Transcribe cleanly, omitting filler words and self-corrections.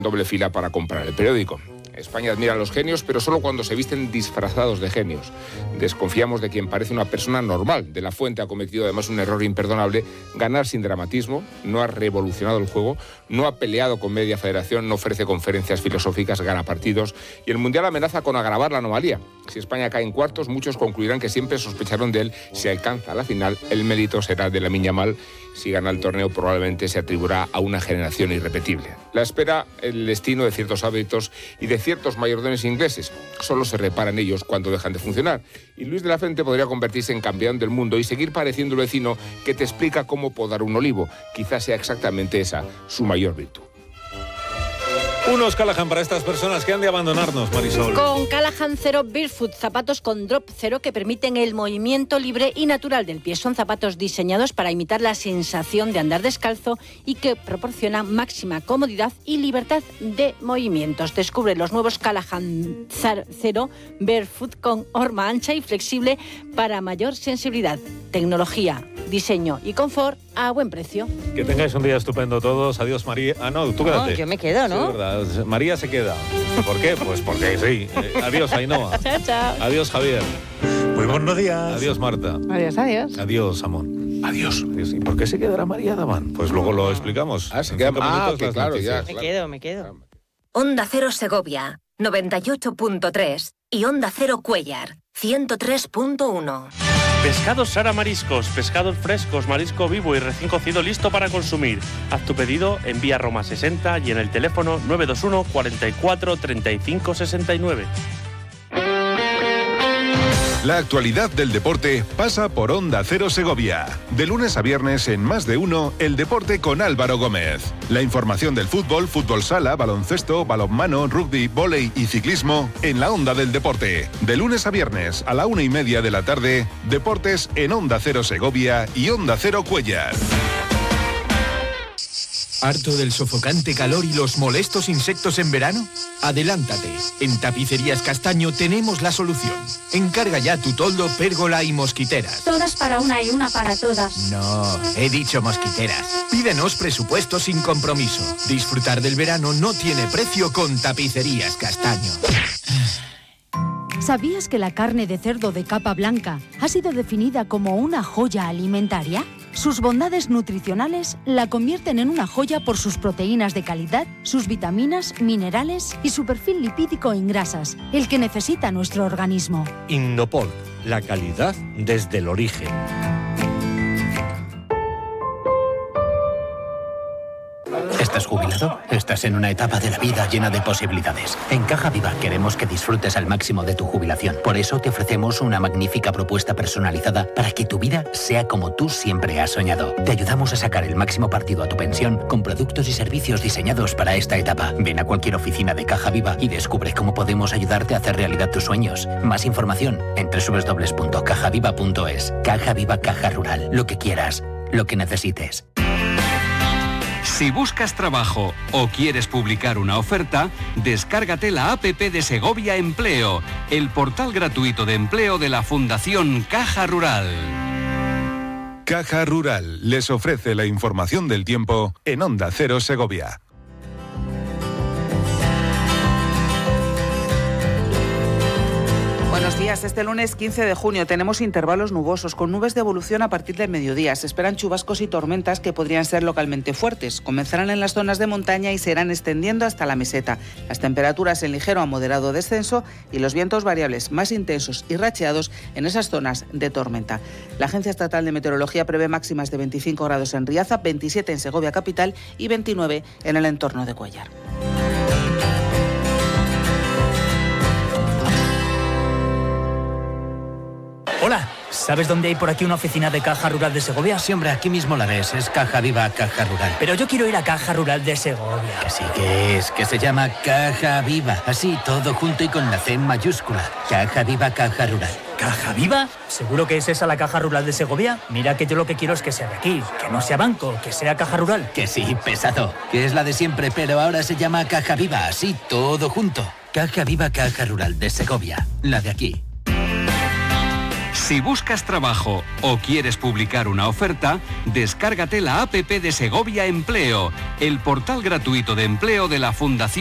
doble fila para comprar el periódico. España admira a los genios, pero solo cuando se visten disfrazados de genios. Desconfiamos de quien parece una persona normal. De la Fuente ha cometido además un error imperdonable: ganar sin dramatismo. No ha revolucionado el juego, no ha peleado con media federación, no ofrece conferencias filosóficas, gana partidos. Y el Mundial amenaza con agravar la anomalía. Si España cae en cuartos, muchos concluirán que siempre sospecharon de él. Si alcanza la final, el mérito será de Lamine Yamal. Si gana el torneo, probablemente se atribuirá a una generación irrepetible. La espera el destino de ciertos hábitos y de ciertos mayordomes ingleses. Solo se reparan ellos cuando dejan de funcionar. Y Luis de la Fuente podría convertirse en campeón del mundo y seguir pareciendo el vecino que te explica cómo podar un olivo. Quizás sea exactamente esa su mayor virtud. Unos Callahan para estas personas que han de abandonarnos, Marisol. Con Callahan Zero Barefoot, zapatos con drop cero que permiten el movimiento libre y natural del pie. Son zapatos diseñados para imitar la sensación de andar descalzo y que proporcionan máxima comodidad y libertad de movimientos. Descubre los nuevos Callahan Zero Barefoot con horma ancha y flexible para mayor sensibilidad. Tecnología, diseño y confort a buen precio. Que tengáis un día estupendo todos. Adiós, María. Ah, no, tú quédate. No, yo me quedo, ¿no? Sí, verdad. María se queda. ¿Por qué? Pues porque sí. Adiós, Ainhoa. Chao, chao. Adiós, Javier. Muy buenos días. Adiós, Marta. Adiós, adiós. Adiós, Amón. Adiós. ¿Y por qué se quedará María Daban? Pues luego lo explicamos. Se queda que claro, ya. Me quedo. Onda Cero Segovia, 98.3 y Onda Cero Cuéllar, 103.1. Pescados Sara Mariscos, pescados frescos, marisco vivo y recién cocido listo para consumir. Haz tu pedido en vía Roma 60 y en el teléfono 921 44 35 69. La actualidad del deporte pasa por Onda Cero Segovia. De lunes a viernes en Más de Uno, el deporte con Álvaro Gómez. La información del fútbol, fútbol sala, baloncesto, balonmano, rugby, vóley y ciclismo en la Onda del Deporte. De lunes a viernes a la 1:30 de la tarde, deportes en Onda Cero Segovia y Onda Cero Cuéllar. ¿Harto del sofocante calor y los molestos insectos en verano? Adelántate. En Tapicerías Castaño tenemos la solución. Encarga ya tu toldo, pérgola y mosquiteras. Todas para una y una para todas. No, he dicho mosquiteras. Pídenos presupuesto sin compromiso. Disfrutar del verano no tiene precio con Tapicerías Castaño. ¿Sabías que la carne de cerdo de capa blanca ha sido definida como una joya alimentaria? Sus bondades nutricionales la convierten en una joya por sus proteínas de calidad, sus vitaminas, minerales y su perfil lipídico en grasas, el que necesita nuestro organismo. Innopol, la calidad desde el origen. ¿Estás jubilado? Estás en una etapa de la vida llena de posibilidades. En Caja Viva queremos que disfrutes al máximo de tu jubilación. Por eso te ofrecemos una magnífica propuesta personalizada para que tu vida sea como tú siempre has soñado. Te ayudamos a sacar el máximo partido a tu pensión con productos y servicios diseñados para esta etapa. Ven a cualquier oficina de Caja Viva y descubre cómo podemos ayudarte a hacer realidad tus sueños. Más información en www.cajaviva.es. Caja Viva, Caja Rural. Lo que quieras, lo que necesites. Si buscas trabajo o quieres publicar una oferta, descárgate la APP de Segovia Empleo, el portal gratuito de empleo de la Fundación Caja Rural. Caja Rural les ofrece la información del tiempo en Onda Cero Segovia. Buenos días. Este lunes 15 de junio tenemos intervalos nubosos con nubes de evolución a partir del mediodía. Se esperan chubascos y tormentas que podrían ser localmente fuertes. Comenzarán en las zonas de montaña y se irán extendiendo hasta la meseta. Las temperaturas en ligero a moderado descenso y los vientos variables más intensos y racheados en esas zonas de tormenta. La Agencia Estatal de Meteorología prevé máximas de 25 grados en Riaza, 27 en Segovia capital y 29 en el entorno de Cuéllar. Hola, ¿sabes dónde hay por aquí una oficina de Caja Rural de Segovia? Sí, hombre, aquí mismo la ves, es Caja Viva, Caja Rural. Pero yo quiero ir a Caja Rural de Segovia. Que sí que es, que se llama Caja Viva, así, todo junto y con la C en mayúscula. Caja Viva, Caja Rural. ¿Caja Viva? ¿Seguro que es esa la Caja Rural de Segovia? Mira que yo lo que quiero es que sea de aquí, que no sea banco, que sea Caja Rural. Que sí, pesado, que es la de siempre, pero ahora se llama Caja Viva, así, todo junto. Caja Viva, Caja Rural de Segovia, la de aquí. Si buscas trabajo o quieres publicar una oferta, descárgate la APP de Segovia Empleo, el portal gratuito de empleo de la Fundación